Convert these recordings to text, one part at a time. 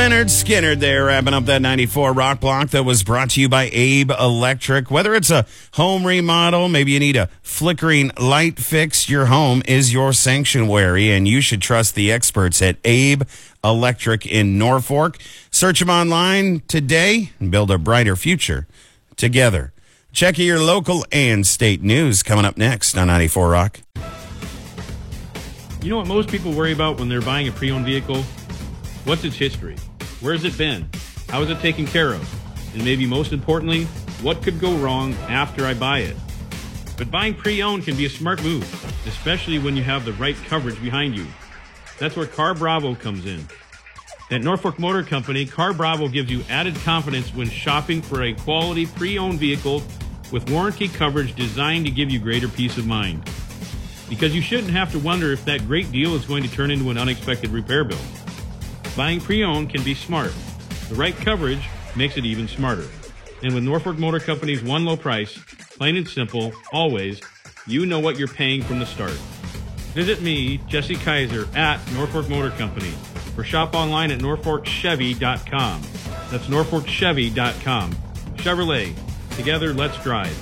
Leonard Skinner there, wrapping up that 94 Rock Block that was brought to you by Abe Electric. Whether it's a home remodel, maybe you need a flickering light fix, your home is your sanctuary, and you should trust the experts at Abe Electric in Norfolk. Search them online today and build a brighter future together. Check your local and state news coming up next on 94 Rock. You know what most people worry about when they're buying a pre-owned vehicle? What's its history? Where's it been? How is it taken care of? And maybe most importantly, what could go wrong after I buy it? But buying pre-owned can be a smart move, especially when you have the right coverage behind you. That's where Car Bravo comes in. At Norfolk Motor Company, Car Bravo gives you added confidence when shopping for a quality pre-owned vehicle with warranty coverage designed to give you greater peace of mind. Because you shouldn't have to wonder if that great deal is going to turn into an unexpected repair bill. Buying pre-owned can be smart. The right coverage makes it even smarter. And with Norfolk Motor Company's one low price, plain and simple, always, you know what you're paying from the start. Visit me, Jesse Kaiser, at Norfolk Motor Company, or shop online at norfolkchevy.com. That's norfolkchevy.com. Chevrolet. Together, let's drive.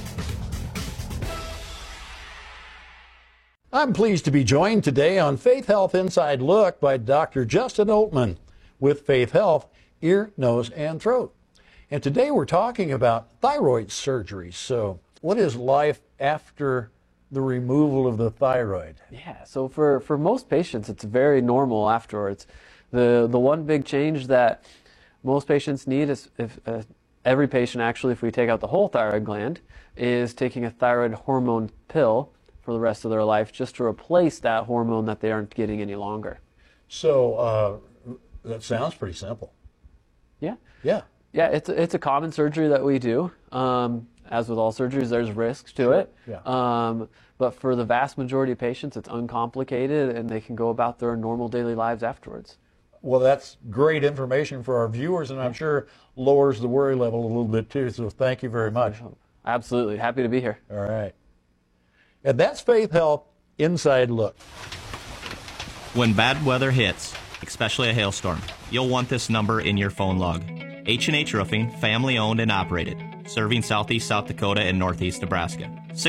I'm pleased to be joined today on Faith Health Inside Look by Dr. Justin Oltman with Faith Health, Ear, Nose, and Throat. And today we're talking about thyroid surgery. So what is life after the removal of the thyroid? Yeah, so for most patients, it's very normal afterwards. The one big change that most patients need is, every patient actually, if we take out the whole thyroid gland, is taking a thyroid hormone pill for the rest of their life, just to replace that hormone that they aren't getting any longer. So that sounds pretty simple. Yeah. Yeah. Yeah, it's a common surgery that we do. As with all surgeries, there's risks to it. Yeah. But for the vast majority of patients, it's uncomplicated, and they can go about their normal daily lives afterwards. Well, that's great information for our viewers, and I'm sure lowers the worry level a little bit too. So thank you very much. Absolutely. Happy to be here. All right. And that's Faith Health Inside Look. When bad weather hits, especially a hailstorm, you'll want this number in your phone log. H&H Roofing, family owned and operated, serving southeast South Dakota and northeast Nebraska.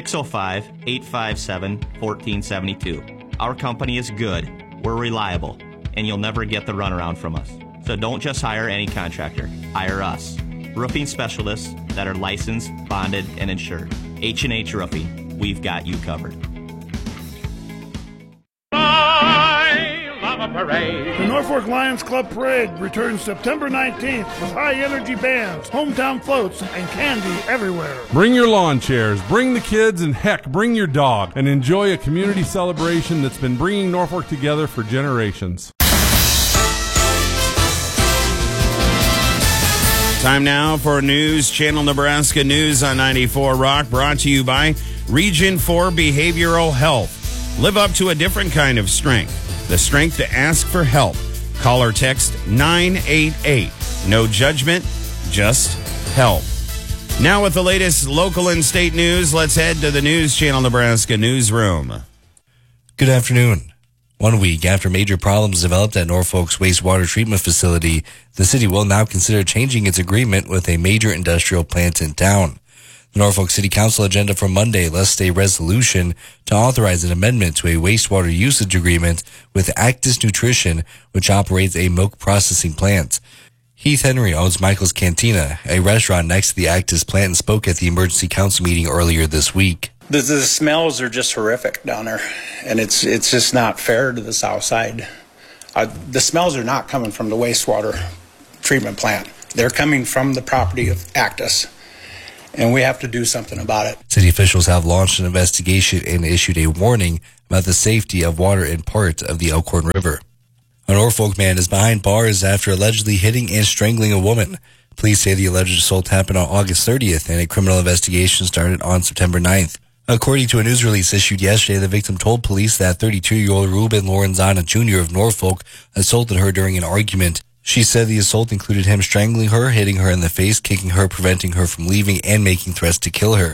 605-857-1472. Our company is good, we're reliable, and you'll never get the runaround from us. So don't just hire any contractor, hire us. Roofing specialists that are licensed, bonded, and insured. H&H Roofing. We've got you covered. The Norfolk Lions Club Parade returns September 19th with high-energy bands, hometown floats, and candy everywhere. Bring your lawn chairs, bring the kids, and heck, bring your dog, and enjoy a community celebration that's been bringing Norfolk together for generations. Time now for News Channel Nebraska News on 94 Rock, brought to you by Region 4 Behavioral Health. Live up to a different kind of strength, the strength to ask for help. Call or text 988. No judgment, just help. Now with the latest local and state news, let's head to the News Channel Nebraska newsroom. Good afternoon. 1 week after major problems developed at Norfolk's wastewater treatment facility, the city will now consider changing its agreement with a major industrial plant in town. The Norfolk City Council agenda for Monday lists a resolution to authorize an amendment to a wastewater usage agreement with Actus Nutrition, which operates a milk processing plant. Heath Henry owns Michael's Cantina, a restaurant next to the Actus plant, and spoke at the emergency council meeting earlier this week. The smells are just horrific down there, and it's just not fair to the south side. The smells are not coming from the wastewater treatment plant. They're coming from the property of Actus, and we have to do something about it. City officials have launched an investigation and issued a warning about the safety of water in part of the Elkhorn River. A Norfolk man is behind bars after allegedly hitting and strangling a woman. Police say the alleged assault happened on August 30th, and a criminal investigation started on September 9th. According to a news release issued yesterday, the victim told police that 32-year-old Ruben Lorenzana Jr. of Norfolk assaulted her during an argument. She said the assault included him strangling her, hitting her in the face, kicking her, preventing her from leaving, and making threats to kill her.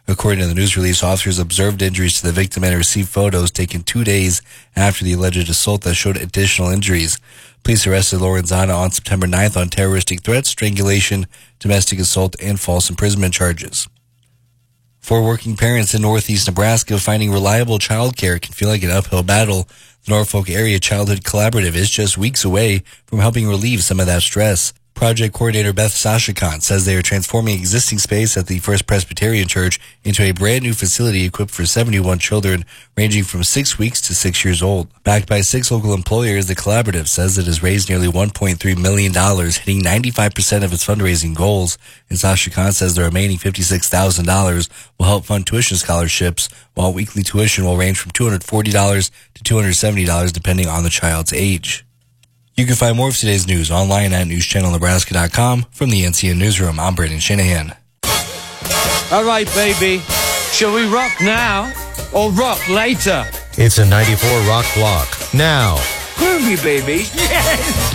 According to the news release, officers observed injuries to the victim and received photos taken 2 days after the alleged assault that showed additional injuries. Police arrested Lorenzana on September 9th on terroristic threats, strangulation, domestic assault, and false imprisonment charges. For working parents in northeast Nebraska, finding reliable childcare can feel like an uphill battle. The Norfolk Area Childhood Collaborative is just weeks away from helping relieve some of that stress. Project coordinator Beth Sashikant says they are transforming existing space at the First Presbyterian Church into a brand new facility equipped for 71 children ranging from 6 weeks to 6 years old. Backed by 6 local employers, the collaborative says it has raised nearly $1.3 million, hitting 95% of its fundraising goals. And Sashikant says the remaining $56,000 will help fund tuition scholarships, while weekly tuition will range from $240 to $270 depending on the child's age. You can find more of today's news online at newschannelnebraska.com. From the NCN Newsroom, I'm Brandon Shanahan. All right, baby. Shall we rock now or rock later? It's a 94 Rock Block. Now. Groovy, baby.